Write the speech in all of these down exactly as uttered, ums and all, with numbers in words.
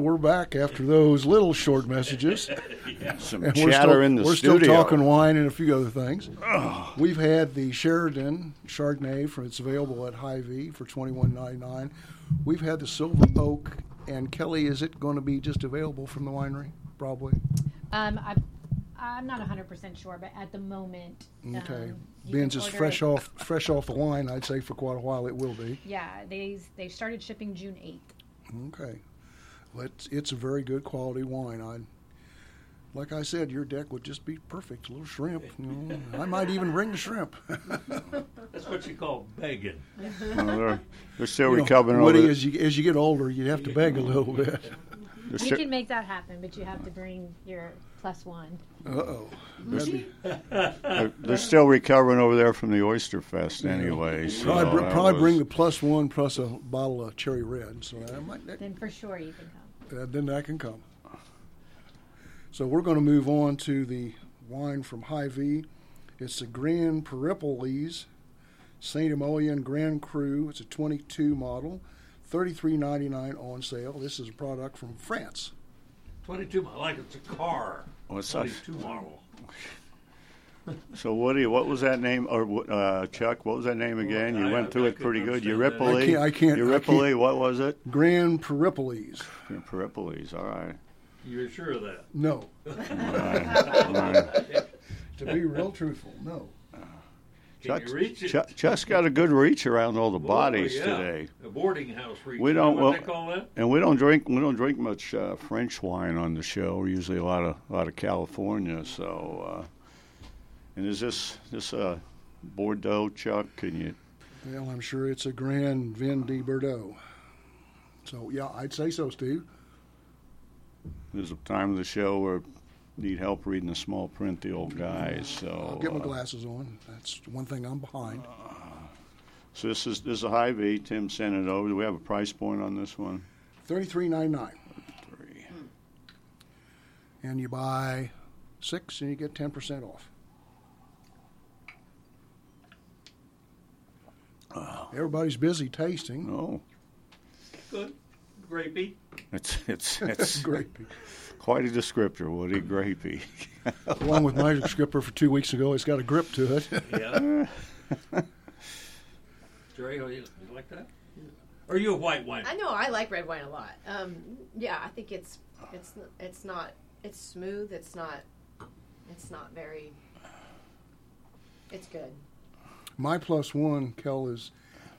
we're back after those little short messages. Yeah. Some And chatter we're still, in the we're studio. still talking wine and a few other things. Oh. We've had the Sheridan Chardonnay, for it's available at Hy-Vee for twenty-one ninety-nine. We've had the Silver Oak, and Kelly, is it going to be just available from the winery? Probably. Um, I, I'm not one hundred percent sure, but at the moment, Okay. um, you Being can just order fresh it. off fresh off the line, I'd say for quite a while it will be. Yeah, they they started shipping June eighth. Okay. Well, it's, it's a very good quality wine. I, like I said, your deck would just be perfect. A little shrimp. You know. I might even bring the shrimp. That's what you call begging. Well, they're, they're still You know, recovering Woody, over as you as you get older, you have to beg a little bit. they're We still- can make that happen, but you have to bring your plus one. Uh oh. They're, they're still recovering over there from the Oyster Fest anyway. So Probably, br- that probably was- bring the plus one plus a bottle of cherry red. So that might, that, Then for sure you can come. uh, then that can come. So we're going to move on to the wine from Hy-Vee. It's the Grand Peripolis Saint Emilion Grand Cru. It's a twenty-two model, thirty-three ninety-nine on sale. This is a product from France. twenty-two, like it's a car. What's that? twenty-two model. So Woody, what was that name? Or uh, Chuck, what was that name again? You I- went I- through I it pretty couldn't good. understand that. Euripoli. I can't- I can't- I Euripoli. can't- What was it? Grand Peripolis. Peripolis. All right. You're sure of that? No. All right. All right. To be real truthful, no. Can Chuck's, you reach it? Chuck, Chuck's got a good reach around all the Oh, bodies yeah. today, A boarding house reach. We Is that don't- what well- they call that? and we don't drink we don't drink much uh, French wine on the show. We're usually a lot of a lot of California. So, uh, and is this this uh, Bordeaux, Chuck? Can you? Well, I'm sure it's a Grand Vin de Bordeaux. So, yeah, I'd say so, Steve. There's a time of the show where need help reading the small print, the old guys. So I'll get my uh, glasses on. That's one thing I'm behind. So this is this is a Hy-Vee. Tim sent it over. Do we have a price point on this one? thirty-three ninety-nine. Three. And you buy six and you get ten percent off. Everybody's busy tasting. Oh, Good. Grapey. it's it's it's Great. quite a descriptor, Woody. Grapey. Along with my descriptor for two weeks ago, it's got a grip to it. Yeah. Jerry, oh, you, you like that? Or are you a white wine? I know I like red wine a lot. Um, yeah, I think it's it's it's not it's smooth. It's not it's not very. It's good. My plus one, Kel, is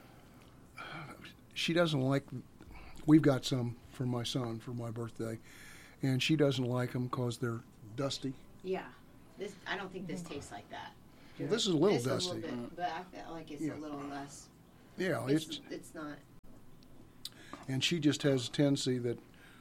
she doesn't like. We've got some for my son for my birthday, and she doesn't like them because they're dusty. Yeah, this I don't think this tastes like that. Well, this is a little This dusty. a little bit, but I feel like it's Yeah. a little less. Yeah, It's it's it's not. and she just has a tendency that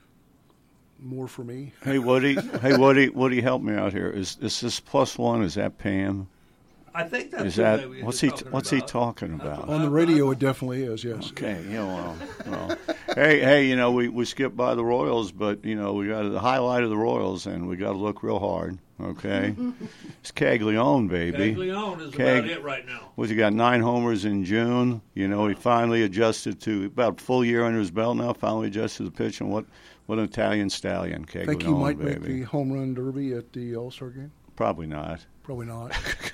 more for me. Hey Woody. Hey Woody. Woody, help me out here. Is is this plus one? Is that Pam? I think that's Is who that they were what's he talking what's he about. talking about? On the radio, it definitely is. Yes. Okay, yeah, well, well. hey, hey, you know, we, we skipped by the Royals, but you know, we got the highlight of the Royals, and we got to look real hard. Okay, it's Caglione, baby. Caglione is Cag- about it right now. Well, he got nine homers in June. You know, he finally adjusted to about a full year under his belt now. Finally adjusted to pitching. What what an Italian stallion, Caglione, I think he might baby. make the home run derby at the All-Star game. Probably not. Probably not.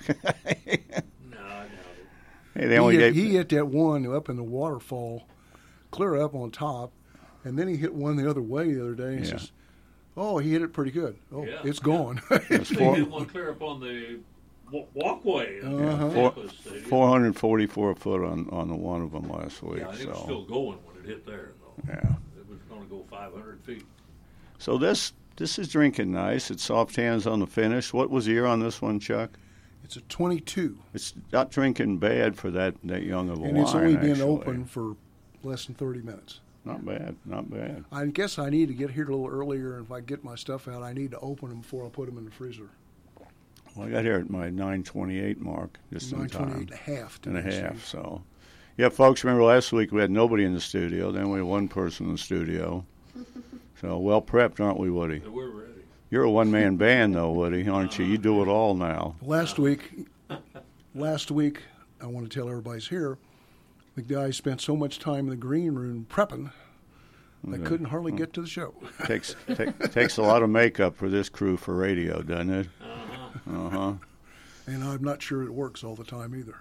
No, I doubt it. Hey, they only he, hit, gave, he hit that one up in the waterfall, clear up on top, and then he hit one the other way the other day. And Yeah. says, "Oh, he hit it pretty good. Oh, Yeah. it's gone." It's They four- did one clear up on the wa- walkway. in Uh-huh. Four- Tampa Stadium. four hundred forty-four foot on on the one of them last week. Yeah, and it was so. still going when it hit there, though. Yeah. It was going to go five hundred feet. So this this is drinking nice. It's soft hands on the finish. What was the year on this one, Chuck? It's a twenty-two, It's not drinking bad for that, that young of a and wine. it's only been actually. open for less than thirty minutes. Not bad, not bad. I guess I need to get here a little earlier, and if I get my stuff out, I need to open them before I put them in the freezer. Well, I got here at my nine twenty-eight mark, just in nine time. twenty-eight and a half. to And a be half. safe. So, yeah, folks. Remember last week we had nobody in the studio. Then we had one person in the studio. So well prepped, aren't we, Woody? So we're ready. You're a one-man band, though, Woody, aren't you? You do it all now. Last week, last week, I want to tell everybody's here, the guys spent so much time in the green room prepping I couldn't hardly get to the show. Takes take, takes a lot of makeup for this crew for radio, doesn't it? Uh-huh. Uh huh. And I'm not sure it works all the time either.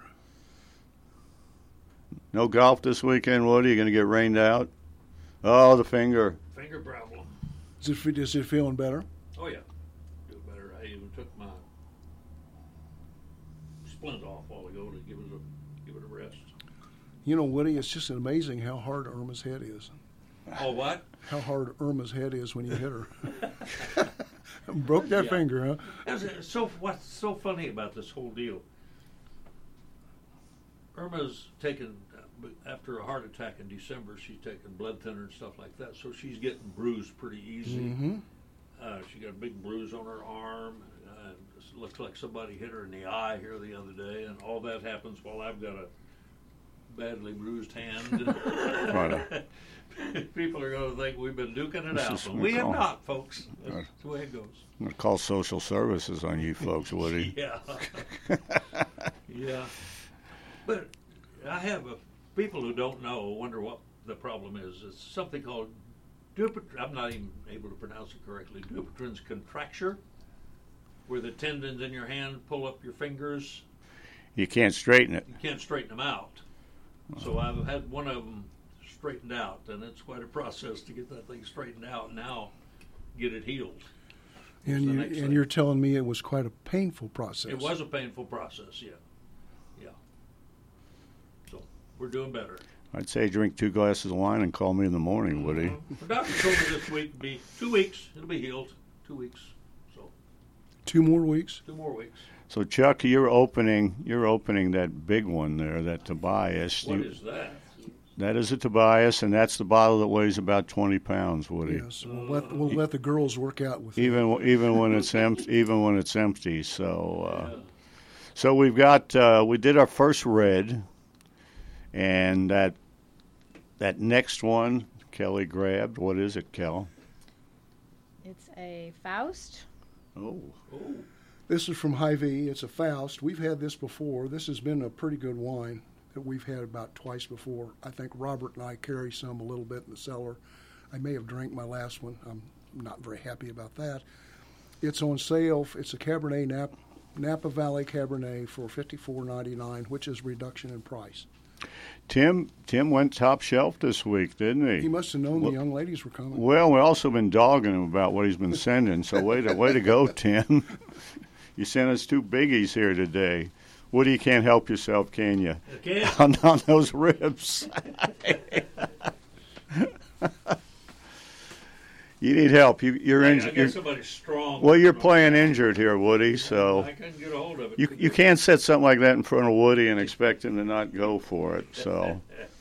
No golf this weekend, Woody? You going to get rained out? Oh, the finger. Finger problem. Is it, is it feeling better? Oh, yeah. Do better. I even took my splint off a while ago to give it a, give it a rest. You know, Woody, it's just amazing how hard Irma's head is. Oh, what? How hard Irma's head is when you hit her. Broke that Yeah. finger, huh? That's so, what's so funny about this whole deal? Irma's taken, after a heart attack in December, she's taken blood thinner and stuff like that, so she's getting bruised pretty easy. Mm-hmm. Uh, she got a big bruise on her arm. Uh, it looks like somebody hit her in the eye here the other day, and all that happens while I've got a badly bruised hand. Right. People are going to think we've been duking it This out, is but we have McCall. not, folks. That's the way it goes. I'm going to call social services on you folks, Woody. Yeah. Yeah. But I have a, people who don't know wonder what the problem is. It's something called Dupuytren. I'm not even able to pronounce it correctly. Dupuytren's contracture, where the tendons in your hand pull up your fingers. You can't straighten it. You can't straighten them out. So I've had one of them straightened out, and it's quite a process to get that thing straightened out and now get it healed. And, the you, next and thing. you're telling me it was quite a painful process. It was a painful process, yeah. Yeah. So we're doing better. I'd say drink two glasses of wine and call me in the morning, Woody. The doctor told me this week would be two weeks. It'll be healed. Two weeks. So Two more weeks? two more weeks. So Chuck, you're opening you're opening that big one there, that Tobias. What You- is that? That is a Tobias, and that's the bottle that weighs about twenty pounds, Woody. Yes. We'll let, we'll let the girls work out with it. Even even when it's empty, even when it's empty. So uh, Yeah. so we've got uh, we did our first red, and that that next one Kelly grabbed. What is it, Kel? It's a Faust. Oh, Oh, This is from Hy-Vee. It's a Faust. We've had this before. This has been a pretty good wine that we've had about twice before. I think Robert and I carry some a little bit in the cellar. I may have drank my last one. I'm not very happy about that. It's on sale. It's a Cabernet Nap, Napa Valley Cabernet for fifty-four ninety-nine, which is a reduction in price. Tim Tim went top shelf this week, didn't he? He must have known Well- the young ladies were coming. Well, we've also been dogging him about what he's been sending. So way to way to go, Tim. You sent us two biggies here today. Woody, you can't help yourself, can you? okay. On, on those ribs. You need help. You, you're I, I injured. got You're, somebody strong. well, you're playing injured here, Woody. So I couldn't get a hold of it. you you can't set something like that in front of Woody and expect him to not go for it. So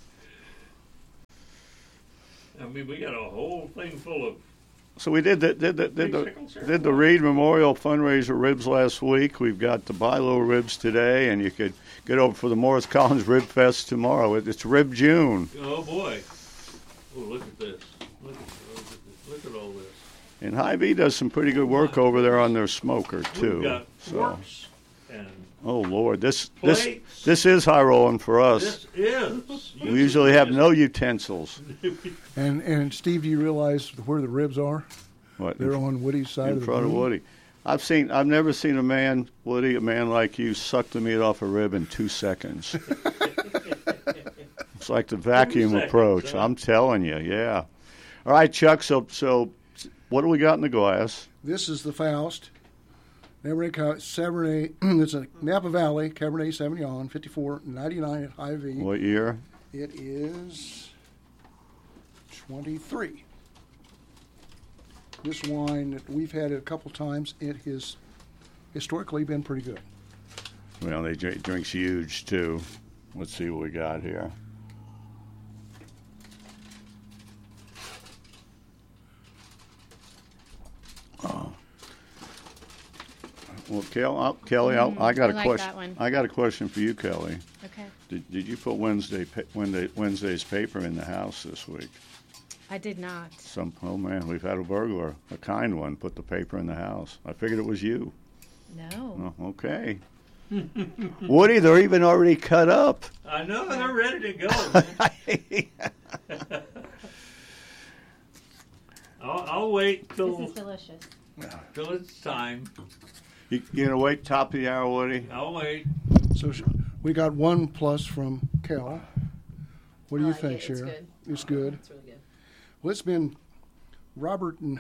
I mean, we got a whole thing full of. so we did the did the did the, Pickles here. did the Reed Memorial fundraiser ribs last week. We've got the buy low ribs today, and you could get over for the Morris Collins Rib Fest tomorrow. It- It's Rib June. Oh boy! Oh, look at this! Look at, look at this! Look at all this! And Hy-Vee does some pretty good work over there on their smoker too. We've got So, forks and oh Lord, this this plates. this is high rolling for us. This is. We usually have no utensils. And and Steve, do you realize where the ribs are? What, They're on Woody's side in of the front of room. Woody? I've seen. I've never seen a man, Woody, a man like you, suck the meat off a rib in two seconds. It's like the vacuum seconds, approach. huh? I'm telling you, yeah. All right, Chuck. So so, what do we got in the glass? This is the Faust. Cabernet, Cabernet it's a Napa Valley Cabernet Sauvignon, fifty-four ninety-nine at Hy-Vee. What year? It is twenty-three. This wine, that we've had it a couple times. It has historically been pretty good. Well, they drink, drinks huge too. Let's see what we got here. Oh. Well, Kel, uh, Kelly, Mm, I, I got I a like question. that one. I got a question for you, Kelly. Okay. Did, did you put Wednesday, pa- Wednesday Wednesday's paper in the house this week? I did not. Some oh man, we've had a burglar, a kind one, put the paper in the house. I figured it was you. No. Oh, okay. Woody, they're even already cut up. I know they're ready to go. Man. wait This till is delicious. till it's time. You, you gonna wait top of the hour, Woody? I'll wait. So sh- we got one plus from Cal. What do I you like think, it. It's Sheriff? good. It's good. It's really good. Well, it's been Robert and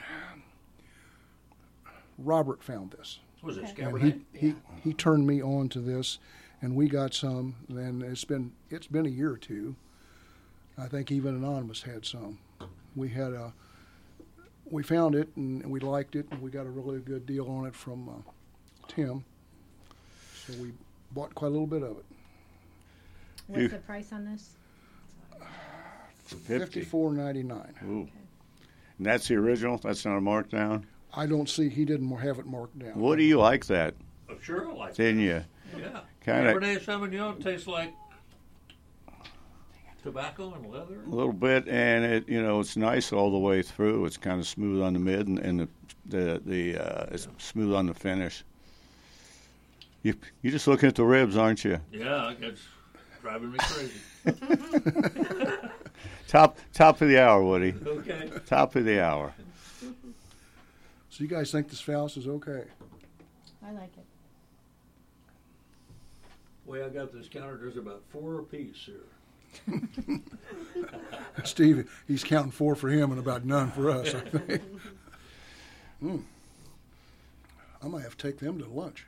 Robert found this, Was it Okay. and Cabernet? he, he he turned me on to this, and we got some. And it's been it's been a year or two. I think even Anonymous had some. We had a we found it and we liked it, and we got a really good deal on it from uh, Tim. So we bought quite a little bit of it. What's You- the price on this? Fifty. Fifty-four ninety-nine. Ooh. And that's the original. That's not a markdown. I don't see he didn't have it marked down. What do you like that? Oh, sure, I like it. Didn't you? Yeah. Kinda- Cabernet Sauvignon tastes like tobacco and leather. A little bit, and it you know it's nice all the way through. It's kind of smooth on the mid, and, and the the the uh, it's smooth on the finish. You you just looking at the ribs, aren't you? Yeah, it's driving me crazy. Top top of the hour, Woody. Okay. Top of the hour. So you guys think this Faust is okay? I like it. Way I got this counter, there's about four apiece here. Steve, he's counting four for him and about none for us, I think. Mm. I might have to take them to lunch.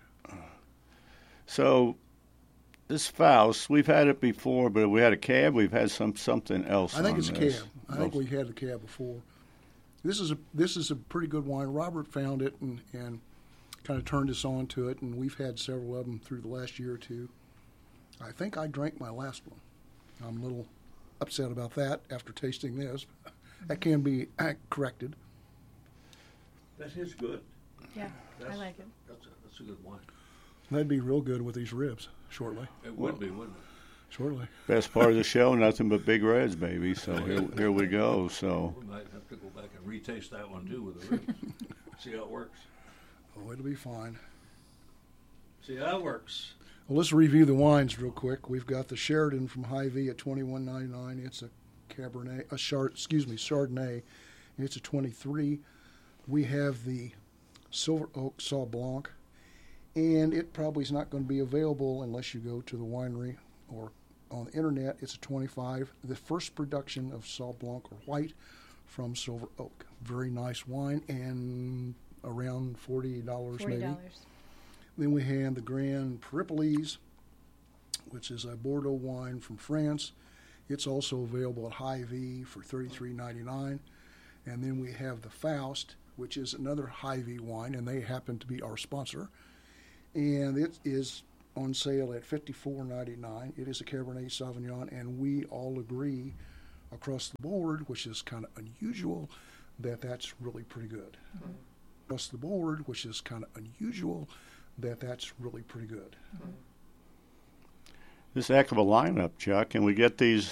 So this Faust, we've had it before, but we had a cab. We've had some something else. I think on it's a this. cab. I think we had the cab before. This is a this is a pretty good wine. Robert found it and, and kind of turned us on to it, and we've had several of them through the last year or two. I think I drank my last one. I'm a little upset about that after tasting this. That can be uh, corrected. That is good. Yeah, I That's, like it. That's a, that's a good wine. That'd be real good with these ribs shortly. It would be, wouldn't it? Shortly. Best part of the show, nothing but big reds, baby. So here, here we go. So We might have to go back and retaste that one too with the ribs. See how it works. Oh, it'll be fine. See how it works. Well, let's review the wines real quick. We've got the Sheridan from Hy-Vee at twenty-one ninety-nine. It's a Cabernet, a Chard, excuse me, Chardonnay. It's a twenty-three. We have the Silver Oak Sauv Blanc, and it probably is not going to be available unless you go to the winery or on the internet. It's a twenty-five. The first production of Sauv Blanc or white from Silver Oak. Very nice wine and around forty dollars Forty maybe. dollars. Then we have the Grand Peripolis, which is a Bordeaux wine from France. It's also available at Hy-Vee for thirty-three ninety-nine. And then we have the Faust, which is another Hy-Vee wine, and they happen to be our sponsor. And it is on sale at fifty-four ninety-nine. It is a Cabernet Sauvignon, and we all agree across the board, which is kind of unusual, that that's really pretty good. Mm-hmm. Across the board, which is kind of unusual, that that's really pretty good. this heck of a lineup, Chuck. And we get these